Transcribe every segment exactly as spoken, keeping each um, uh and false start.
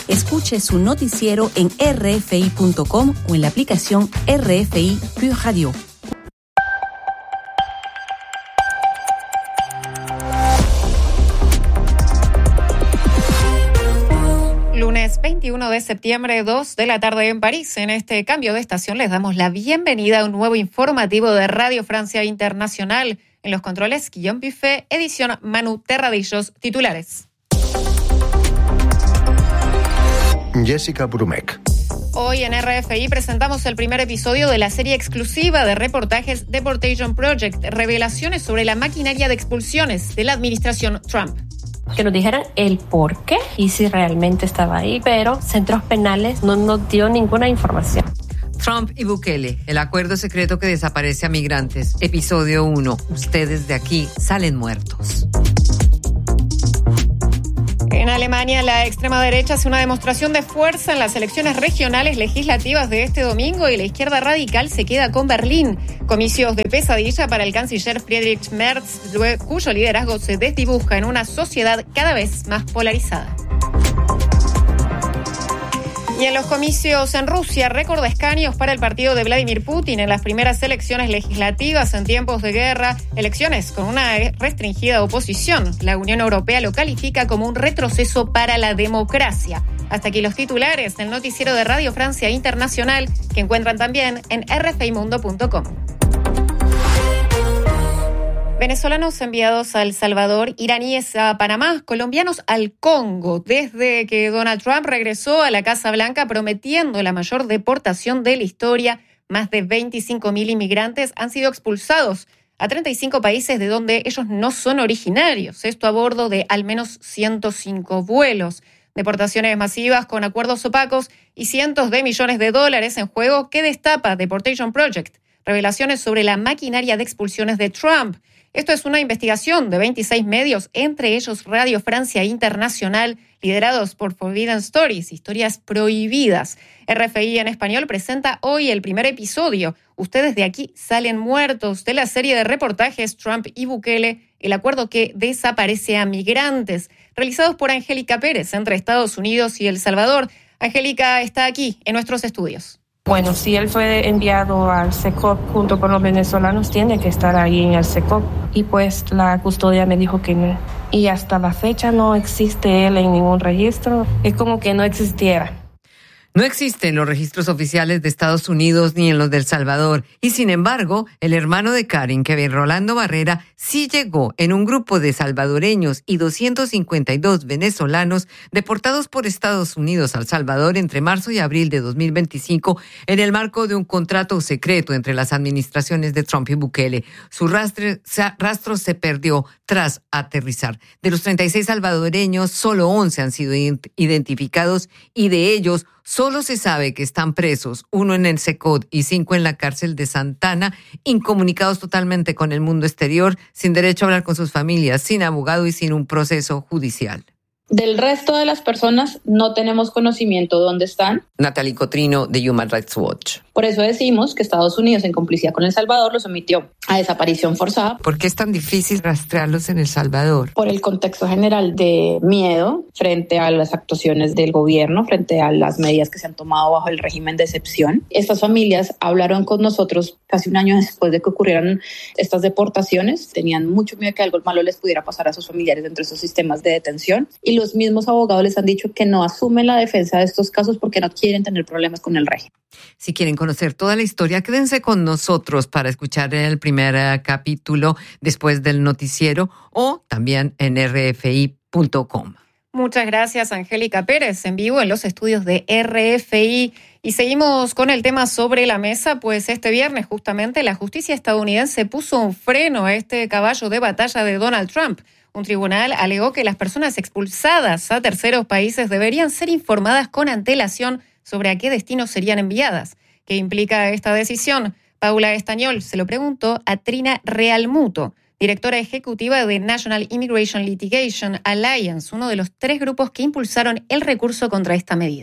Escuche su noticiero en erre efe i punto com o en la aplicación R F I Pure Radio. Lunes veintiuno de septiembre, dos de la tarde en París. En este cambio de estación les damos la bienvenida a un nuevo informativo de Radio Francia Internacional. En los controles, Guillaume Buffet, edición Manu Terradillos, titulares. Jessica Brumek. Hoy en R F I presentamos el primer episodio de la serie exclusiva de reportajes Deportation Project, revelaciones sobre la maquinaria de expulsiones de la administración Trump. Que nos dijeran el por qué y si realmente estaba ahí, pero Centros Penales no nos dio ninguna información. Trump y Bukele, el acuerdo secreto que desaparece a migrantes. Episodio uno. Ustedes de aquí salen muertos. En Alemania, la extrema derecha hace una demostración de fuerza en las elecciones regionales legislativas de este domingo y la izquierda radical se queda con Berlín. Comicios de pesadilla para el canciller Friedrich Merz, cuyo liderazgo se desdibuja en una sociedad cada vez más polarizada. Y en los comicios en Rusia, récord de escaños para el partido de Vladimir Putin en las primeras elecciones legislativas en tiempos de guerra, elecciones con una restringida oposición. La Unión Europea lo califica como un retroceso para la democracia. Hasta aquí los titulares del noticiero de Radio Francia Internacional, que encuentran también en erre efe i mundo punto com. Venezolanos enviados a El Salvador, iraníes a Panamá, colombianos al Congo, desde que Donald Trump regresó a la Casa Blanca prometiendo la mayor deportación de la historia. Más de veinticinco mil inmigrantes han sido expulsados a treinta y cinco países de donde ellos no son originarios. Esto a bordo de al menos ciento cinco vuelos. Deportaciones masivas con acuerdos opacos y cientos de millones de dólares en juego que destapa Deportation Project. Revelaciones sobre la maquinaria de expulsiones de Trump. Esto es una investigación de veintiséis medios, entre ellos Radio Francia Internacional, liderados por Forbidden Stories, historias prohibidas. R F I en español presenta hoy el primer episodio. Ustedes de aquí salen muertos, de la serie de reportajes Trump y Bukele, el acuerdo que desaparece a migrantes, realizados por Angélica Pérez entre Estados Unidos y El Salvador. Angélica está aquí en nuestros estudios. Bueno, si él fue enviado al SECOP junto con los venezolanos, tiene que estar ahí en el SECOP. Y pues la custodia me dijo que no. Y hasta la fecha no existe él en ningún registro. Es como que no existiera. No existe en los registros oficiales de Estados Unidos ni en los de El Salvador. Y sin embargo, el hermano de Karen, Kevin Rolando Barrera, sí llegó en un grupo de salvadoreños y doscientos cincuenta y dos venezolanos deportados por Estados Unidos a El Salvador entre marzo y abril de dos mil veinticinco en el marco de un contrato secreto entre las administraciones de Trump y Bukele. Su rastro, rastro se perdió tras aterrizar. De los treinta y seis salvadoreños, solo once han sido identificados y de ellos solo se sabe que están presos, uno en el SECOD y cinco en la cárcel de Santana, incomunicados totalmente con el mundo exterior, sin derecho a hablar con sus familias, sin abogado y sin un proceso judicial. Del resto de las personas no tenemos conocimiento de dónde están. Natalie Cotrino, de Human Rights Watch. Por eso decimos que Estados Unidos, en complicidad con El Salvador, los sometió a desaparición forzada. ¿Por qué es tan difícil rastrearlos en El Salvador? Por el contexto general de miedo frente a las actuaciones del gobierno, frente a las medidas que se han tomado bajo el régimen de excepción. Estas familias hablaron con nosotros casi un año después de que ocurrieran estas deportaciones. Tenían mucho miedo de que algo malo les pudiera pasar a sus familiares dentro de esos sistemas de detención. Y los mismos abogados les han dicho que no asumen la defensa de estos casos porque no quieren tener problemas con el régimen. Si quieren conocer toda la historia, quédense con nosotros para escuchar el primer uh, capítulo después del noticiero o también en erre efe i punto com. Muchas gracias, Angélica Pérez, en vivo en los estudios de R F I. Y seguimos con el tema sobre la mesa, pues este viernes justamente la justicia estadounidense puso un freno a este caballo de batalla de Donald Trump. Un tribunal alegó que las personas expulsadas a terceros países deberían ser informadas con antelación sobre a qué destino serían enviadas. ¿Qué implica esta decisión? Paula Estañol se lo preguntó a Trina Realmuto, directora ejecutiva de National Immigration Litigation Alliance, uno de los tres grupos que impulsaron el recurso contra esta medida.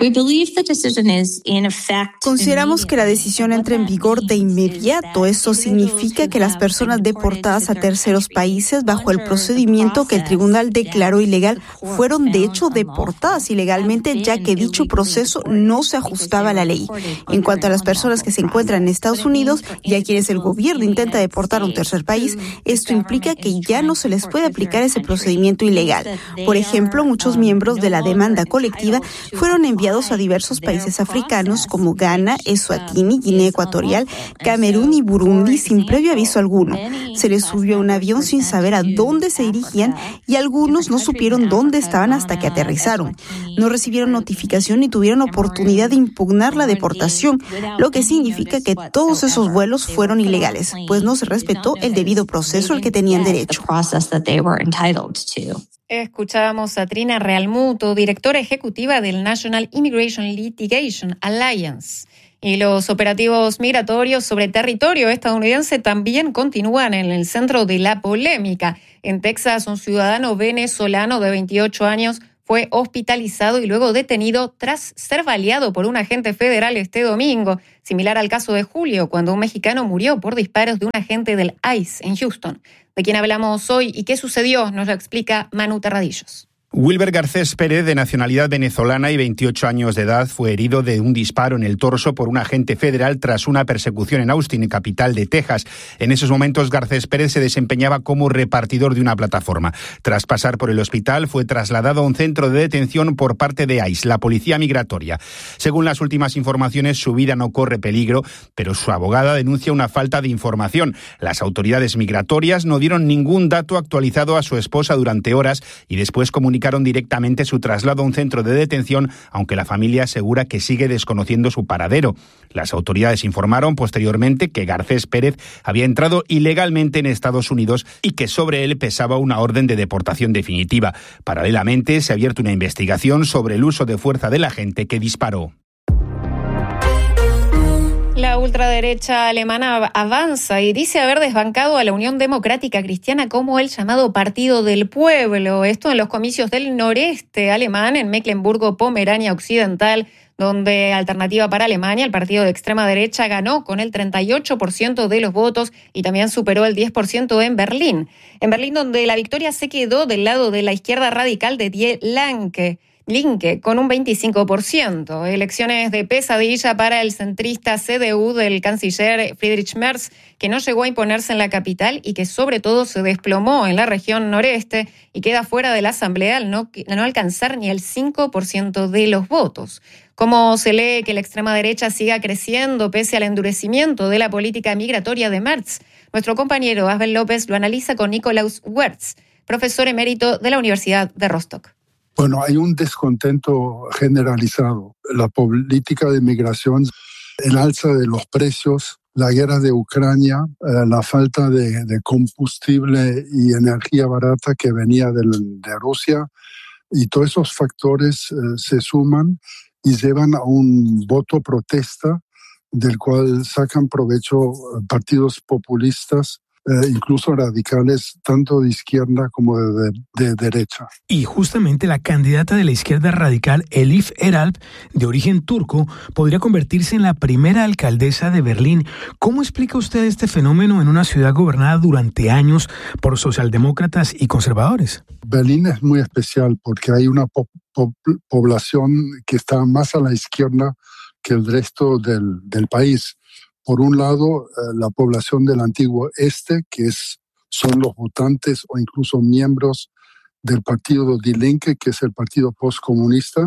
Consideramos que la decisión entra en vigor de inmediato. Esto significa que las personas deportadas a terceros países bajo el procedimiento que el tribunal declaró ilegal fueron de hecho deportadas ilegalmente, ya que dicho proceso no se ajustaba a la ley. En cuanto a las personas que se encuentran en Estados Unidos y a quienes el gobierno intenta deportar a un tercer país, esto implica que ya no se les puede aplicar ese procedimiento ilegal. Por ejemplo, muchos miembros de la demanda colectiva fueron enviados a diversos países africanos como Ghana, Eswatini, Guinea Ecuatorial, Camerún y Burundi sin previo aviso alguno. Se les subió a un avión sin saber a dónde se dirigían y algunos no supieron dónde estaban hasta que aterrizaron. No recibieron notificación ni tuvieron oportunidad de impugnar la deportación, lo que significa que todos esos vuelos fueron ilegales, pues no se respetó el debido proceso al que tenían derecho. Escuchábamos a Trina Realmuto, directora ejecutiva del National Immigration Litigation Alliance. Y los operativos migratorios sobre territorio estadounidense también continúan en el centro de la polémica. En Texas, un ciudadano venezolano de veintiocho años fue hospitalizado y luego detenido tras ser baleado por un agente federal este domingo, similar al caso de julio, cuando un mexicano murió por disparos de un agente del I C E en Houston. ¿De quién hablamos hoy y qué sucedió? Nos lo explica Manu Terradillos. Wilber Garcés Pérez, de nacionalidad venezolana y veintiocho años de edad, fue herido de un disparo en el torso por un agente federal tras una persecución en Austin, capital de Texas. En esos momentos, Garcés Pérez se desempeñaba como repartidor de una plataforma. Tras pasar por el hospital, fue trasladado a un centro de detención por parte de I C E, la policía migratoria. Según las últimas informaciones, su vida no corre peligro, pero su abogada denuncia una falta de información. Las autoridades migratorias no dieron ningún dato actualizado a su esposa durante horas y después comunicaron directamente su traslado a un centro de detención, aunque la familia asegura que sigue desconociendo su paradero. Las autoridades informaron posteriormente que Garcés Pérez había entrado ilegalmente en Estados Unidos y que sobre él pesaba una orden de deportación definitiva. Paralelamente, se ha abierto una investigación sobre el uso de fuerza del agente que disparó. La ultraderecha alemana avanza y dice haber desbancado a la Unión Democrática Cristiana como el llamado Partido del Pueblo. Esto en los comicios del noreste alemán, en Mecklemburgo-Pomerania Occidental, donde Alternativa para Alemania, el partido de extrema derecha, ganó con el treinta y ocho por ciento de los votos y también superó el diez por ciento en Berlín. En Berlín, donde la victoria se quedó del lado de la izquierda radical de Die Linke. Linke, con un veinticinco por ciento. Elecciones de pesadilla para el centrista C D U del canciller Friedrich Merz, que no llegó a imponerse en la capital y que sobre todo se desplomó en la región noreste y queda fuera de la asamblea al no, no alcanzar ni el cinco por ciento de los votos. ¿Cómo se lee que la extrema derecha siga creciendo pese al endurecimiento de la política migratoria de Merz? Nuestro compañero Asbel López lo analiza con Nikolaus Wertz, profesor emérito de la Universidad de Rostock. Bueno, hay un descontento generalizado. La política de migración, el alza de los precios, la guerra de Ucrania, eh, la falta de, de combustible y energía barata que venía del, de Rusia, y todos esos factores eh, se suman y llevan a un voto protesta del cual sacan provecho partidos populistas, Eh, incluso radicales, tanto de izquierda como de, de, de derecha. Y justamente la candidata de la izquierda radical, Elif Eralp, de origen turco, podría convertirse en la primera alcaldesa de Berlín. ¿Cómo explica usted este fenómeno en una ciudad gobernada durante años por socialdemócratas y conservadores? Berlín es muy especial porque hay una po- po- población que está más a la izquierda que el resto del, del país. Por un lado, eh, la población del antiguo este, que es, son los votantes o incluso miembros del partido Die Linke, que es el partido postcomunista,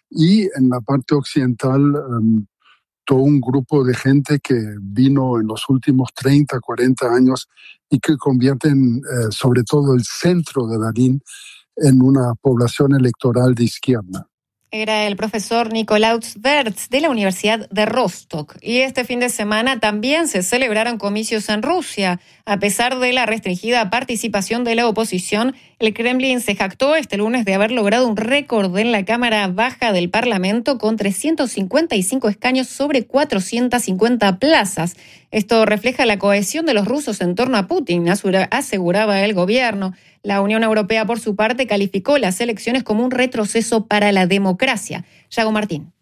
y en la parte occidental, um, todo un grupo de gente que vino en los últimos treinta, cuarenta años y que convierten eh, sobre todo el centro de Berlín en una población electoral de izquierda. Era el profesor Nikolaus Wertz de la Universidad de Rostock. Y este fin de semana también se celebraron comicios en Rusia. A pesar de la restringida participación de la oposición, el Kremlin se jactó este lunes de haber logrado un récord en la Cámara Baja del Parlamento con trescientos cincuenta y cinco escaños sobre cuatrocientas cincuenta plazas. Esto refleja la cohesión de los rusos en torno a Putin, aseguraba el gobierno. La Unión Europea, por su parte, calificó las elecciones como un retroceso para la democracia. Yago Martín.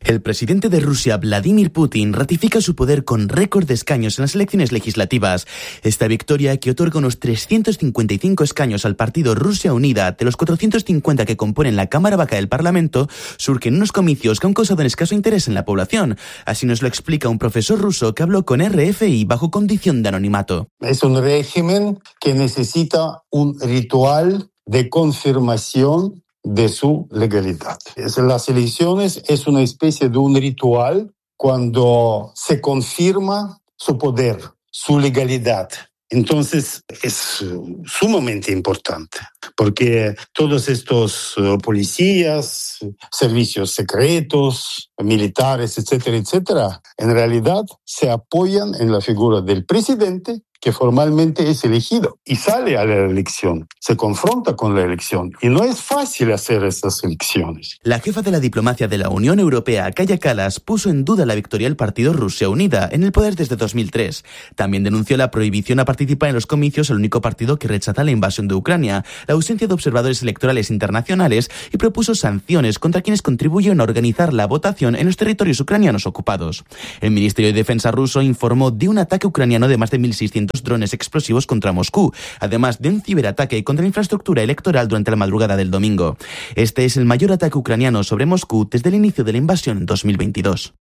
El presidente de Rusia, Vladimir Putin, ratifica su poder con récord de escaños en las elecciones legislativas. Esta victoria, que otorga unos trescientos cincuenta y cinco escaños al partido Rusia Unida de los cuatrocientos cincuenta que componen la Cámara Baja del Parlamento, surge en unos comicios que han causado un escaso interés en la población. Así nos lo explica un profesor ruso que habló con R F I bajo condición de anonimato. Es un régimen que necesita un ritual de confirmación de su legalidad. Las elecciones es una especie de un ritual cuando se confirma su poder, su legalidad. Entonces es sumamente importante porque todos estos policías, servicios secretos, militares, etcétera, etcétera, en realidad se apoyan en la figura del presidente, que formalmente es elegido y sale a la elección, se confronta con la elección y no es fácil hacer esas elecciones. La jefa de la diplomacia de la Unión Europea, Kaja Kallas, puso en duda la victoria del partido Rusia Unida en el poder desde dos mil tres. También denunció la prohibición a participar en los comicios al único partido que rechaza la invasión de Ucrania, la ausencia de observadores electorales internacionales y propuso sanciones contra quienes contribuyeron a organizar la votación en los territorios ucranianos ocupados. El Ministerio de Defensa ruso informó de un ataque ucraniano de más de mil seiscientos drones explosivos contra Moscú, además de un ciberataque contra la infraestructura electoral durante la madrugada del domingo. Este es el mayor ataque ucraniano sobre Moscú desde el inicio de la invasión en dos mil veintidós.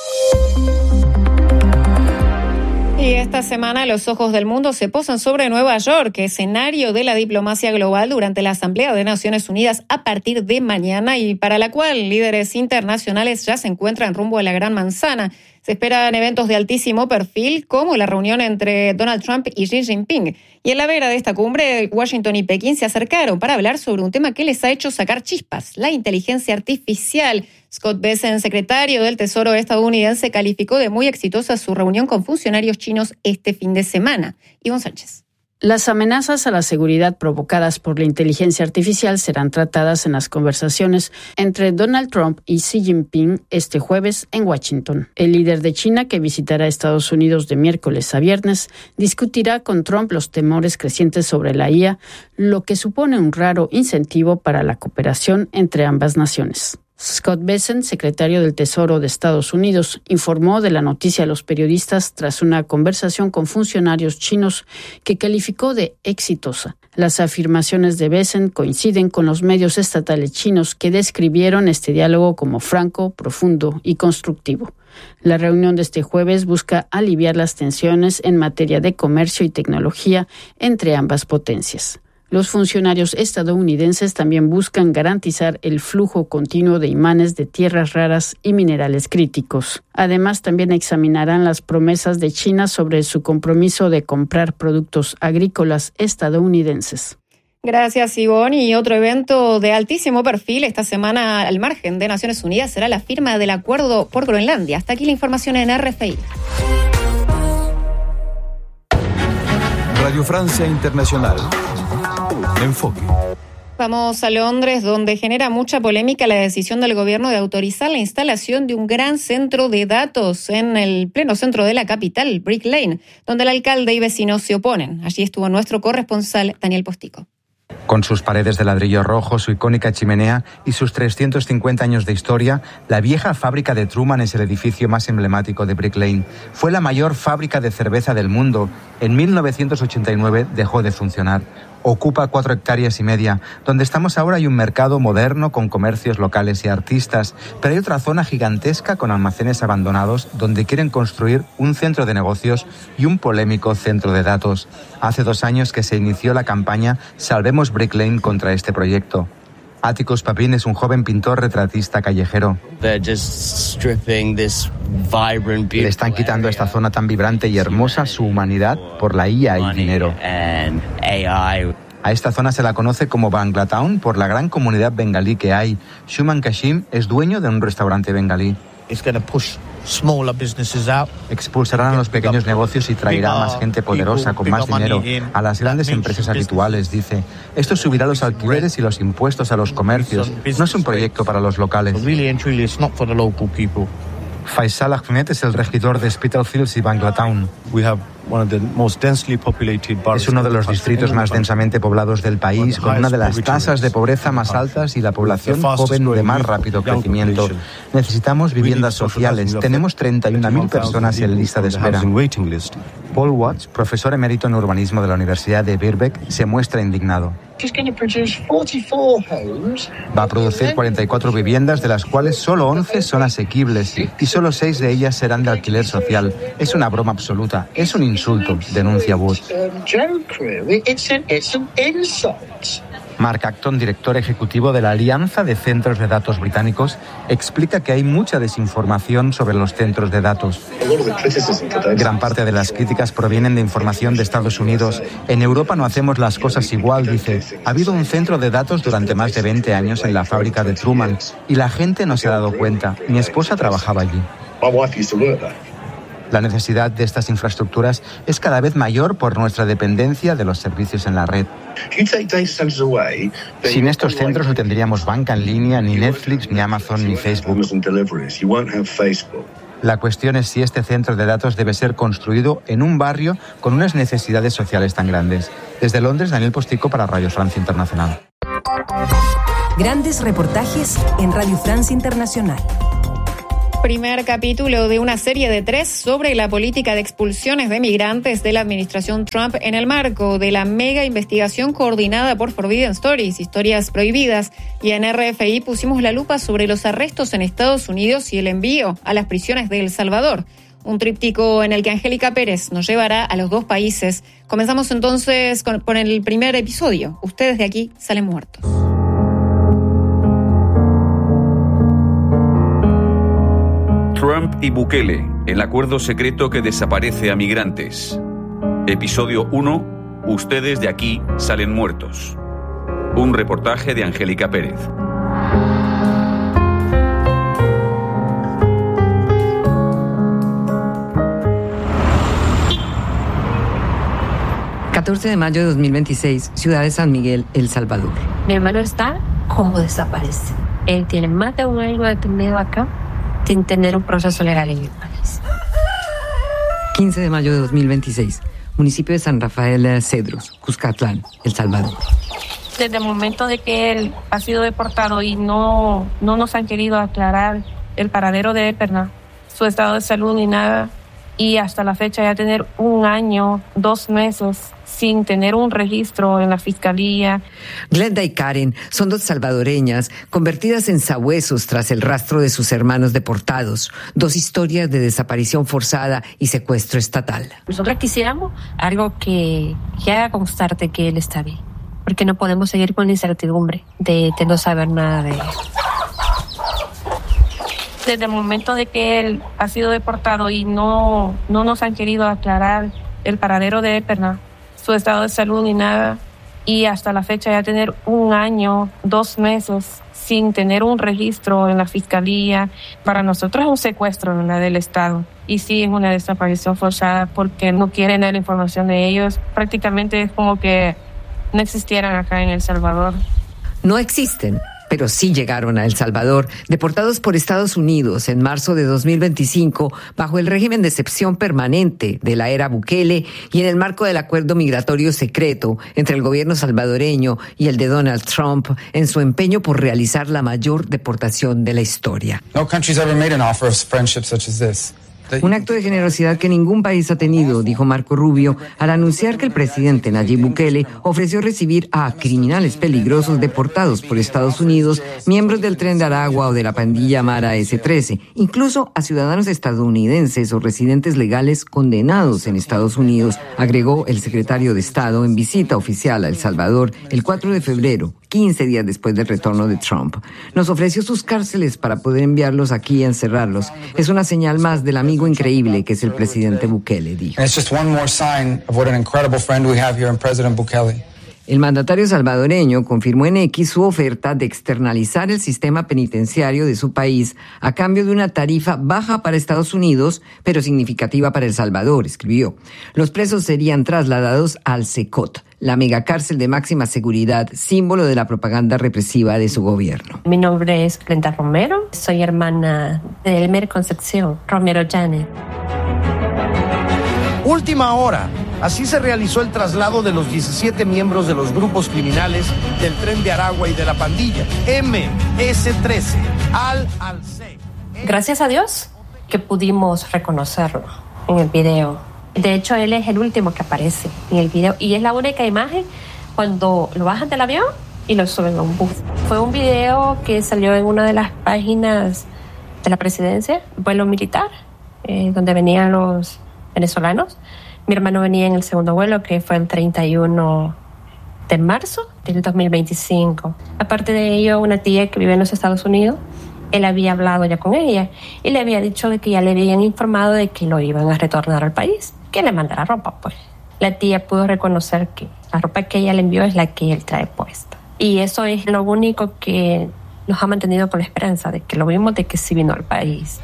Y esta semana los ojos del mundo se posan sobre Nueva York, escenario de la diplomacia global durante la Asamblea de Naciones Unidas a partir de mañana y para la cual líderes internacionales ya se encuentran rumbo a la Gran Manzana. Se esperan eventos de altísimo perfil, como la reunión entre Donald Trump y Xi Jinping. Y en la vera de esta cumbre, Washington y Pekín se acercaron para hablar sobre un tema que les ha hecho sacar chispas, la inteligencia artificial. Scott Bessent, secretario del Tesoro estadounidense, calificó de muy exitosa su reunión con funcionarios chinos este fin de semana. Ivonne Sánchez. Las amenazas a la seguridad provocadas por la inteligencia artificial serán tratadas en las conversaciones entre Donald Trump y Xi Jinping este jueves en Washington. El líder de China, que visitará Estados Unidos de miércoles a viernes, discutirá con Trump los temores crecientes sobre la I A, lo que supone un raro incentivo para la cooperación entre ambas naciones. Scott Bessent, secretario del Tesoro de Estados Unidos, informó de la noticia a los periodistas tras una conversación con funcionarios chinos que calificó de exitosa. Las afirmaciones de Bessent coinciden con los medios estatales chinos que describieron este diálogo como franco, profundo y constructivo. La reunión de este jueves busca aliviar las tensiones en materia de comercio y tecnología entre ambas potencias. Los funcionarios estadounidenses también buscan garantizar el flujo continuo de imanes de tierras raras y minerales críticos. Además, también examinarán las promesas de China sobre su compromiso de comprar productos agrícolas estadounidenses. Gracias, Ivonne. Y otro evento de altísimo perfil esta semana al margen de Naciones Unidas será la firma del acuerdo por Groenlandia. Hasta aquí la información en R F I. Radio Francia Internacional. Enfoque. Vamos a Londres, donde genera mucha polémica la decisión del gobierno de autorizar la instalación de un gran centro de datos en el pleno centro de la capital, Brick Lane, donde el alcalde y vecinos se oponen. Allí estuvo nuestro corresponsal, Daniel Postico. Con sus paredes de ladrillo rojo, su icónica chimenea y sus trescientos cincuenta años de historia, la vieja fábrica de Truman es el edificio más emblemático de Brick Lane. Fue la mayor fábrica de cerveza del mundo. En mil novecientos ochenta y nueve dejó de funcionar. Ocupa cuatro hectáreas y media. Donde estamos ahora hay un mercado moderno con comercios locales y artistas, pero hay otra zona gigantesca con almacenes abandonados donde quieren construir un centro de negocios y un polémico centro de datos. Hace dos años que se inició la campaña Salvemos Brick Lane contra este proyecto. Atticus Papin es un joven pintor retratista callejero. Le están quitando esta zona tan vibrante y hermosa su humanidad por la I A y dinero. A esta zona se la conoce como Bangla Town por la gran comunidad bengalí que hay. Shuman Kashim es dueño de un restaurante bengalí. Expulsarán a los pequeños negocios y traerá a más gente poderosa con más dinero a las grandes empresas habituales, dice. Esto subirá los alquileres y los impuestos a los comercios. No es un proyecto para los locales. Faisal Ahmed es el regidor de Spitalfields y Banglatown. Es uno de los distritos más densamente poblados del país, con una de las tasas de pobreza más altas y la población joven de más rápido crecimiento. Necesitamos viviendas sociales. Tenemos treinta y una mil personas en lista de espera. Paul Watts, profesor emérito en urbanismo de la Universidad de Birkbeck, se muestra indignado. Va a producir cuarenta y cuatro viviendas, de las cuales solo once son asequibles y solo seis de ellas serán de alquiler social. Es una broma absoluta, es un insulto, denuncia Wood. Mark Acton, director ejecutivo de la Alianza de Centros de Datos Británicos, explica que hay mucha desinformación sobre los centros de datos. Gran parte de las críticas provienen de información de Estados Unidos. En Europa no hacemos las cosas igual, dice. Ha habido un centro de datos durante más de veinte años en la fábrica de Truman y la gente no se ha dado cuenta. Mi esposa trabajaba allí. La necesidad de estas infraestructuras es cada vez mayor por nuestra dependencia de los servicios en la red. Sin estos centros no tendríamos banca en línea, ni Netflix, ni Amazon, ni Facebook. La cuestión es si este centro de datos debe ser construido en un barrio con unas necesidades sociales tan grandes. Desde Londres, Daniel Postico para Radio Francia Internacional. Grandes reportajes en Radio Francia Internacional. Primer capítulo de una serie de tres sobre la política de expulsiones de migrantes de la administración Trump en el marco de la mega investigación coordinada por Forbidden Stories, Historias Prohibidas, y en R F I pusimos la lupa sobre los arrestos en Estados Unidos y el envío a las prisiones de El Salvador. Un tríptico en el que Angélica Pérez nos llevará a los dos países. Comenzamos entonces con, con el primer episodio. Ustedes de aquí salen muertos. Trump y Bukele, el acuerdo secreto que desaparece a migrantes. Episodio uno. Ustedes de aquí salen muertos. Un reportaje de Angélica Pérez. catorce de mayo de dos mil veintiséis, Ciudad de San Miguel, El Salvador. Mi hermano está como desaparece. Él tiene más de un año detenido acá, sin tener un proceso legal en el país. quince de mayo de dos mil veintiséis, municipio de San Rafael Cedros, Cuscatlán, El Salvador. Desde el momento de que él ha sido deportado y no, no nos han querido aclarar el paradero de él, ¿verdad?, su estado de salud ni nada, y hasta la fecha ya tener un año, dos meses sin tener un registro en la fiscalía. Glenda y Karen son dos salvadoreñas convertidas en sabuesos tras el rastro de sus hermanos deportados. Dos historias de desaparición forzada y secuestro estatal. Nosotros quisiéramos algo que, que haga constarte que él está bien, porque no podemos seguir con la incertidumbre de, de no saber nada de él. Desde el momento de que él ha sido deportado y no, no nos han querido aclarar el paradero de él, ¿verdad?, su estado de salud ni nada, y hasta la fecha ya tener un año, dos meses sin tener un registro en la fiscalía, para nosotros es un secuestro, ¿verdad?, del Estado. Y sí, es una desaparición forzada porque no quieren dar información de ellos. Prácticamente es como que no existieran acá en El Salvador. No existen, pero sí llegaron a El Salvador, deportados por Estados Unidos en marzo de dos mil veinticinco, bajo el régimen de excepción permanente de la era Bukele y en el marco del acuerdo migratorio secreto entre el gobierno salvadoreño y el de Donald Trump en su empeño por realizar la mayor deportación de la historia. No country's ever made an offer of friendship such as this. Un acto de generosidad que ningún país ha tenido, dijo Marco Rubio, al anunciar que el presidente Nayib Bukele ofreció recibir a criminales peligrosos deportados por Estados Unidos, miembros del Tren de Aragua o de la pandilla Mara ese trece, incluso a ciudadanos estadounidenses o residentes legales condenados en Estados Unidos, agregó el secretario de Estado en visita oficial a El Salvador el cuatro de febrero, quince días después del retorno de Trump. Nos ofreció sus cárceles para poder enviarlos aquí y encerrarlos. Es una señal más del amigo increíble que es el presidente Bukele, dijo. It's just one more sign of what an incredible friend we have here in President Bukele. El mandatario salvadoreño confirmó en X su oferta de externalizar el sistema penitenciario de su país a cambio de una tarifa baja para Estados Unidos, pero significativa para El Salvador, escribió. Los presos serían trasladados al SECOT, la megacárcel de máxima seguridad, símbolo de la propaganda represiva de su gobierno. Mi nombre es Glenda Romero, soy hermana de Elmer Concepción Romero Janet. Última hora. Así se realizó el traslado de los diecisiete miembros de los grupos criminales del Tren de Aragua y de la pandilla eme ese trece al Alce. Gracias a Dios que pudimos reconocerlo en el video. De hecho, él es el último que aparece en el video y es la única imagen cuando lo bajan del avión y lo suben a un bus. Fue un video que salió en una de las páginas de la presidencia, vuelo militar, eh, donde venían los venezolanos. Mi hermano venía en el segundo vuelo, que fue el treinta y uno de marzo del dos mil veinticinco. Aparte de ello, una tía que vive en los Estados Unidos, él había hablado ya con ella y le había dicho de que ya le habían informado de que lo iban a retornar al país, que le mandara ropa, pues. La tía pudo reconocer que la ropa que ella le envió es la que él trae puesta. Y eso es lo único que nos ha mantenido con la esperanza de que lo vimos, de que sí vino al país.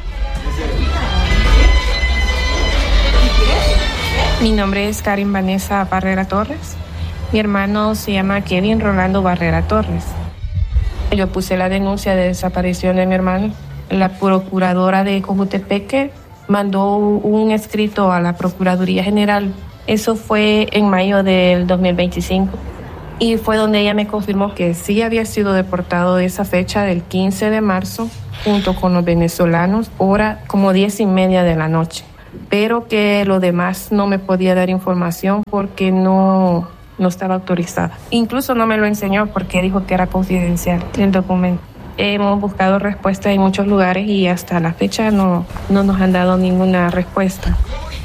Mi nombre es Karin Vanessa Barrera Torres. Mi hermano se llama Kevin Rolando Barrera Torres. Yo puse la denuncia de desaparición de mi hermano. La procuradora de Cojutepeque mandó un escrito a la Procuraduría General. Eso fue en mayo del dos mil veinticinco. Y fue donde ella me confirmó que sí había sido deportado de esa fecha del quince de marzo, junto con los venezolanos, hora como diez y media de la noche. Pero que lo demás no me podía dar información porque no, no estaba autorizada. Incluso no me lo enseñó porque dijo que era confidencial el documento. Hemos buscado respuesta en muchos lugares y hasta la fecha no, no nos han dado ninguna respuesta.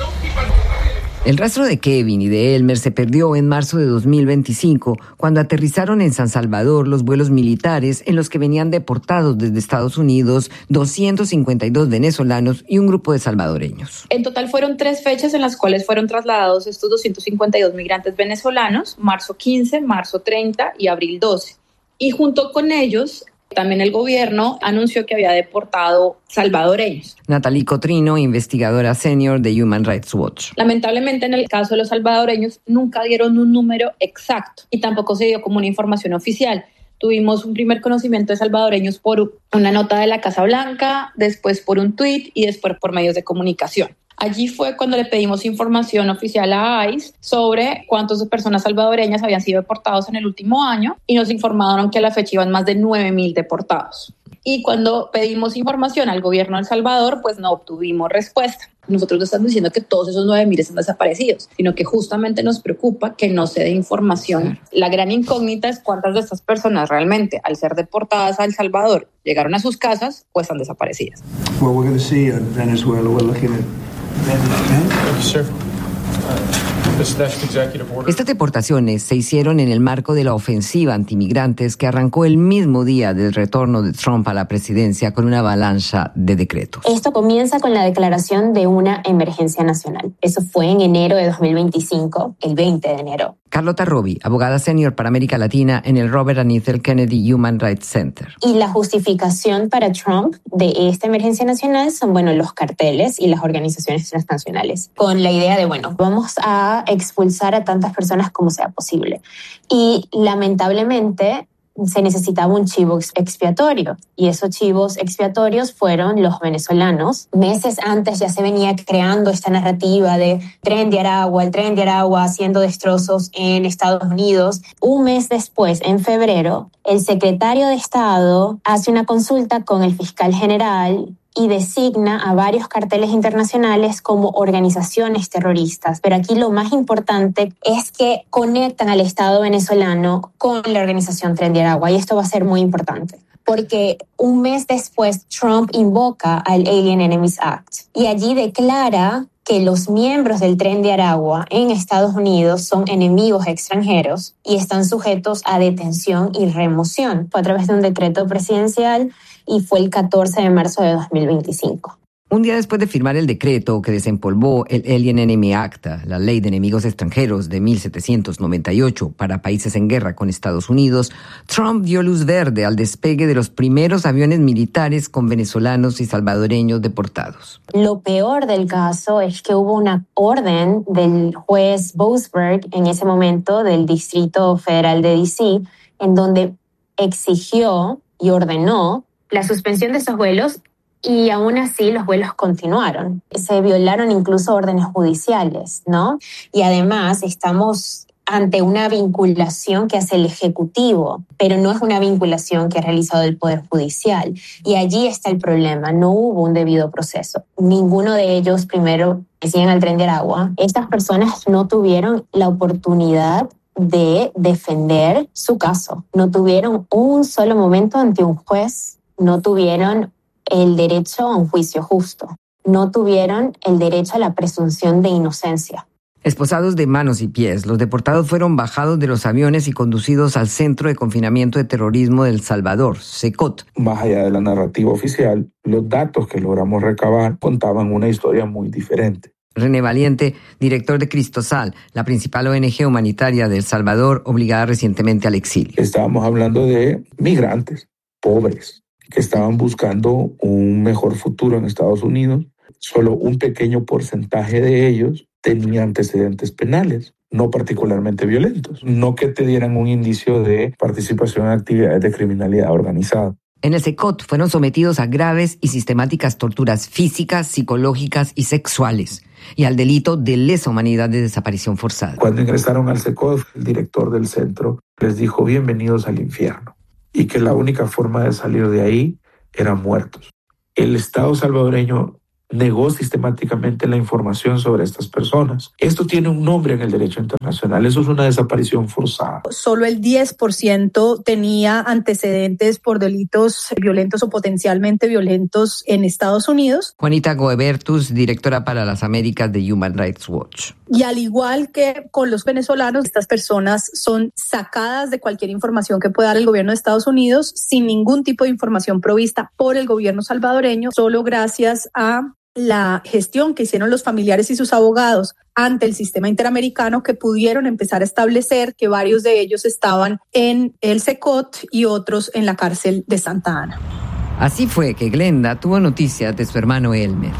El rastro de Kevin y de Elmer se perdió en marzo de dos mil veinticinco, cuando aterrizaron en San Salvador los vuelos militares en los que venían deportados desde Estados Unidos doscientos cincuenta y dos venezolanos y un grupo de salvadoreños. En total fueron tres fechas en las cuales fueron trasladados estos doscientos cincuenta y dos migrantes venezolanos, marzo quince, marzo treinta y abril doce. Y junto con ellos, también el gobierno anunció que había deportado salvadoreños. Natalie Cotrino, investigadora senior de Human Rights Watch. Lamentablemente, en el caso de los salvadoreños, nunca dieron un número exacto y tampoco se dio como una información oficial. Tuvimos un primer conocimiento de salvadoreños por una nota de la Casa Blanca, después por un tuit y después por medios de comunicación. Allí fue cuando le pedimos información oficial a I C E sobre cuántas personas salvadoreñas habían sido deportados en el último año y nos informaron que a la fecha iban más de nueve mil deportados. Y cuando pedimos información al gobierno de El Salvador, pues no obtuvimos respuesta. Nosotros no estamos diciendo que todos esos nueve mil están desaparecidos, sino que justamente nos preocupa que no se dé información. La gran incógnita es cuántas de estas personas realmente, al ser deportadas a El Salvador, llegaron a sus casas o están desaparecidas. Well, we're going to see in Venezuela, we're looking at Estas deportaciones se hicieron en el marco de la ofensiva antimigrantes que arrancó el mismo día del retorno de Trump a la presidencia con una avalancha de decretos. Esto comienza con la declaración de una emergencia nacional. Eso fue en enero de dos mil veinticinco, el veinte de enero. Carlota Robi, abogada senior para América Latina en el Robert and Ethel Kennedy Human Rights Center. Y la justificación para Trump de esta emergencia nacional son, bueno, los carteles y las organizaciones transnacionales, con la idea de, bueno, vamos a expulsar a tantas personas como sea posible. Y lamentablemente se necesitaba un chivo expiatorio y esos chivos expiatorios fueron los venezolanos. Meses antes ya se venía creando esta narrativa de Tren de Aragua, el Tren de Aragua haciendo destrozos en Estados Unidos. Un mes después, en febrero, el secretario de Estado hace una consulta con el fiscal general y designa a varios carteles internacionales como organizaciones terroristas. Pero aquí lo más importante es que conectan al Estado venezolano con la organización Tren de Aragua, y esto va a ser muy importante. Porque un mes después Trump invoca al Alien Enemies Act y allí declara que los miembros del Tren de Aragua en Estados Unidos son enemigos extranjeros y están sujetos a detención y remoción. Fue a través de un decreto presidencial y fue el catorce de marzo de dos mil veinticinco. Un día después de firmar el decreto que desempolvó el Alien Enemy Act, la ley de enemigos extranjeros de mil setecientos noventa y ocho para países en guerra con Estados Unidos, Trump dio luz verde al despegue de los primeros aviones militares con venezolanos y salvadoreños deportados. Lo peor del caso es que hubo una orden del juez Boasberg en ese momento del Distrito Federal de D C, en donde exigió y ordenó la suspensión de esos vuelos. Y aún así los vuelos continuaron. Se violaron incluso órdenes judiciales, ¿no? Y además estamos ante una vinculación que hace el Ejecutivo, pero no es una vinculación que ha realizado el Poder Judicial. Y allí está el problema. No hubo un debido proceso. Ninguno de ellos primero decían al Tren de Aragua. Estas personas no tuvieron la oportunidad de defender su caso. No tuvieron un solo momento ante un juez. No tuvieron el derecho a un juicio justo. No tuvieron el derecho a la presunción de inocencia. Esposados de manos y pies, los deportados fueron bajados de los aviones y conducidos al Centro de Confinamiento de Terrorismo de El Salvador, CECOT. Más allá de la narrativa oficial, los datos que logramos recabar contaban una historia muy diferente. René Valiente, director de Cristosal, la principal O N G humanitaria de El Salvador, obligada recientemente al exilio. Estábamos hablando de migrantes, pobres, que estaban buscando un mejor futuro en Estados Unidos. Solo un pequeño porcentaje de ellos tenía antecedentes penales, no particularmente violentos, no que te dieran un indicio de participación en actividades de criminalidad organizada. En el CECOT fueron sometidos a graves y sistemáticas torturas físicas, psicológicas y sexuales, y al delito de lesa humanidad de desaparición forzada. Cuando ingresaron al CECOT, el director del centro les dijo: bienvenidos al infierno, y que la única forma de salir de ahí eran muertos. El Estado salvadoreño negó sistemáticamente la información sobre estas personas. Esto tiene un nombre en el derecho internacional, eso es una desaparición forzada. Solo el diez por ciento tenía antecedentes por delitos violentos o potencialmente violentos en Estados Unidos. Juanita Goebertus, directora para las Américas de Human Rights Watch. Y al igual que con los venezolanos, estas personas son sacadas de cualquier información que pueda dar el gobierno de Estados Unidos sin ningún tipo de información provista por el gobierno salvadoreño, solo gracias a la gestión que hicieron los familiares y sus abogados ante el sistema interamericano, que pudieron empezar a establecer que varios de ellos estaban en el CECOT y otros en la cárcel de Santa Ana. Así fue que Glenda tuvo noticias de su hermano Elmer.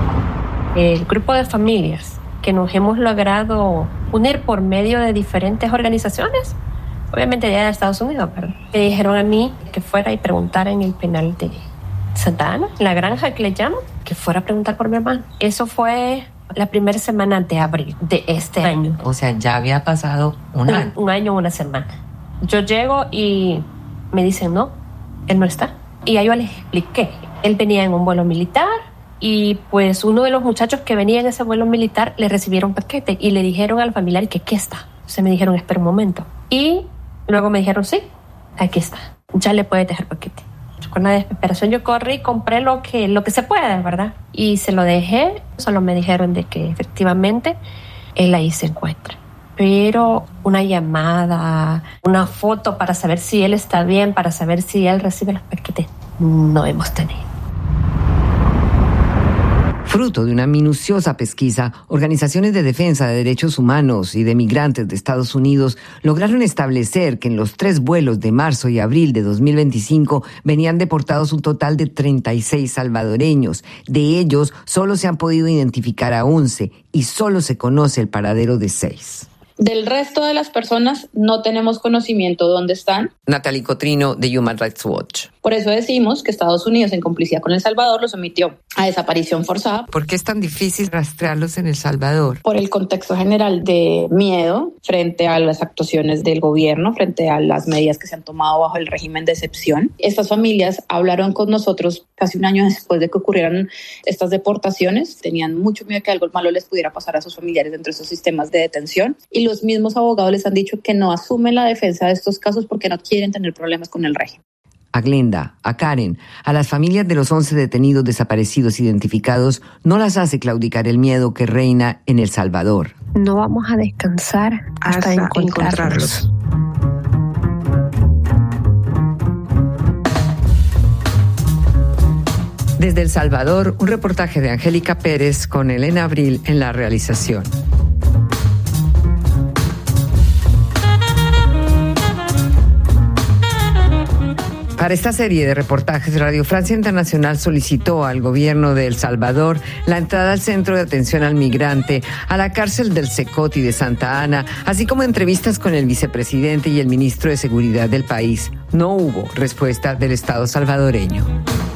El grupo de familias que nos hemos logrado unir por medio de diferentes organizaciones, obviamente allá de Estados Unidos, pero me dijeron a mí que fuera y preguntara en el penal de Santa Ana, la granja que le llaman, que fuera a preguntar por mi hermano. Eso fue la primera semana de abril de este año. O sea, ya había pasado un año. Un, un año, una semana. Yo llego y me dicen, no, él no está. Y ahí yo les expliqué. Él venía en un vuelo militar y pues uno de los muchachos que venía en ese vuelo militar le recibieron paquete y le dijeron al familiar que aquí está. Entonces me dijeron, espera un momento. Y luego me dijeron, sí, aquí está. Ya le puedes dejar paquete. Con la desesperación yo corrí y compré lo que, lo que se puede, ¿verdad? Y se lo dejé. Solo me dijeron de que efectivamente él ahí se encuentra. Pero una llamada, una foto para saber si él está bien, para saber si él recibe los paquetes, no hemos tenido. Fruto de una minuciosa pesquisa, organizaciones de defensa de derechos humanos y de migrantes de Estados Unidos lograron establecer que en los tres vuelos de marzo y abril de dos mil veinticinco venían deportados un total de treinta y seis salvadoreños. De ellos, solo se han podido identificar a once y solo se conoce el paradero de seis. Del resto de las personas no tenemos conocimiento de dónde están. Natalie Cotrino, de Human Rights Watch. Por eso decimos que Estados Unidos, en complicidad con El Salvador, los sometió a desaparición forzada. ¿Por qué es tan difícil rastrearlos en El Salvador? Por el contexto general de miedo frente a las actuaciones del gobierno, frente a las medidas que se han tomado bajo el régimen de excepción. Estas familias hablaron con nosotros casi un año después de que ocurrieran estas deportaciones. Tenían mucho miedo de que algo malo les pudiera pasar a sus familiares dentro de esos sistemas de detención. Y los mismos abogados les han dicho que no asumen la defensa de estos casos porque no quieren tener problemas con el régimen. A Glenda, a Karen, a las familias de los once detenidos desaparecidos identificados, no las hace claudicar el miedo que reina en El Salvador. No vamos a descansar hasta, hasta encontrarlos. encontrarlos. Desde El Salvador, un reportaje de Angélica Pérez con Elena Abril en la realización. Para esta serie de reportajes, Radio Francia Internacional solicitó al gobierno de El Salvador la entrada al Centro de Atención al Migrante, a la cárcel del Secot y de Santa Ana, así como entrevistas con el vicepresidente y el ministro de Seguridad del país. No hubo respuesta del Estado salvadoreño.